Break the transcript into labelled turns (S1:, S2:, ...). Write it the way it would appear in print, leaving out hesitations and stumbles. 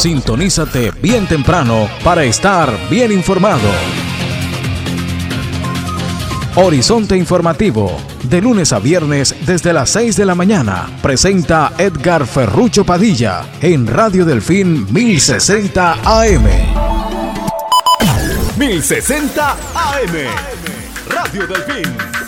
S1: Sintonízate bien temprano para estar bien informado. Horizonte Informativo, de lunes a viernes desde las 6 de la mañana, presenta Edgar Ferrucho Padilla en Radio Delfín 1060 AM.
S2: 1060 AM, Radio Delfín.